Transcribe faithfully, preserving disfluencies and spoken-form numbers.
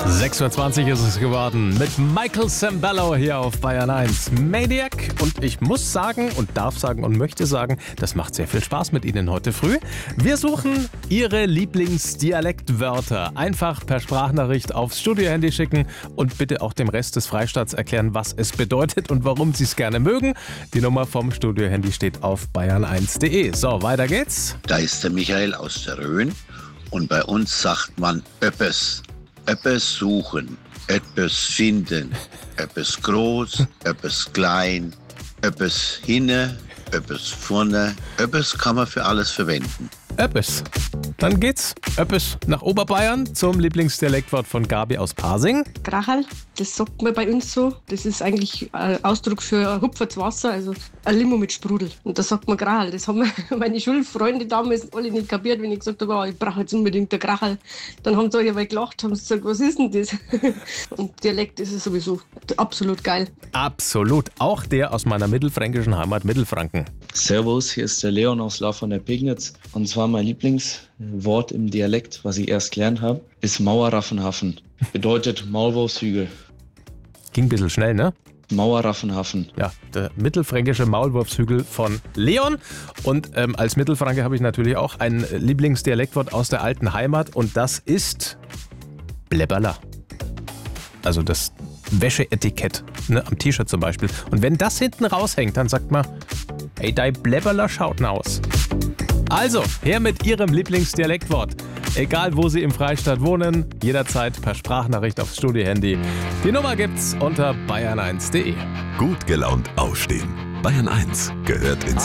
sechs Uhr zwanzig ist es geworden mit Michael Sembello hier auf Bayern eins. Maniac. Und ich muss sagen und darf sagen und möchte sagen, das macht sehr viel Spaß mit Ihnen heute früh. Wir suchen Ihre Lieblingsdialektwörter. Einfach per Sprachnachricht aufs Studiohandy schicken und bitte auch dem Rest des Freistaats erklären, was es bedeutet und warum Sie es gerne mögen. Die Nummer vom Studiohandy steht auf bayern eins punkt de. So, weiter geht's. Da ist der Michael aus der Rhön und bei uns sagt man öppes. Öppes suchen, öppes finden, öppes groß, öppes klein, öppes hinne, öppes vorne, öppes kann man für alles verwenden. Öppes. Dann geht's Öppes nach Oberbayern zum Lieblingsdialektwort von Gabi aus Pasing. Krachal, das sagt man bei uns so. Das ist eigentlich ein Ausdruck für ein hupfertes Wasser, also ein Limo mit Sprudel. Und da sagt man Krachal. Das haben meine Schulfreunde damals alle nicht kapiert, wenn ich gesagt habe, oh, ich brauche jetzt unbedingt ein Krachal. Dann haben sie alle mal gelacht, haben sie gesagt, was ist denn das? Und Dialekt ist es sowieso absolut geil. Absolut. Auch der aus meiner mittelfränkischen Heimat Mittelfranken. Servus, hier ist der Leon aus La von der Pegnitz. Und zwar mein Lieblingswort im Dialekt, was ich erst gelernt habe, ist Mauerraffenhafen. Bedeutet Maulwurfshügel. Ging ein bisschen schnell, ne? Mauerraffenhafen. Ja, der mittelfränkische Maulwurfshügel von Leon. Und ähm, als Mittelfranke habe ich natürlich auch ein Lieblingsdialektwort aus der alten Heimat und das ist Blebberler. Also das Wäscheetikett, ne, am T-Shirt zum Beispiel. Und wenn das hinten raushängt, dann sagt man, hey, dein Blebberler schaut aus. Also, her mit Ihrem Lieblingsdialektwort. Egal, wo Sie im Freistaat wohnen, jederzeit per Sprachnachricht aufs Studiohandy. Die Nummer gibt's unter bayern eins punkt de. Gut gelaunt aufstehen. Bayern eins gehört ins